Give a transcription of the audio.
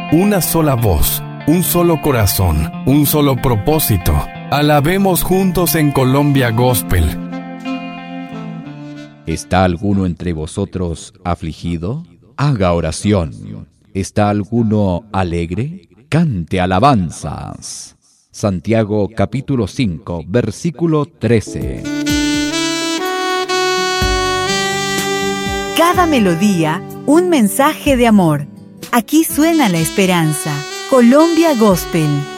una sola voz, un solo corazón, un solo propósito. Alabemos juntos en Colombia Gospel. ¿Está alguno entre vosotros afligido? Haga oración. ¿Está alguno alegre? Cante alabanzas. Santiago capítulo 5, versículo 13. Cada melodía, un mensaje de amor. Aquí suena la esperanza. Colombia Gospel.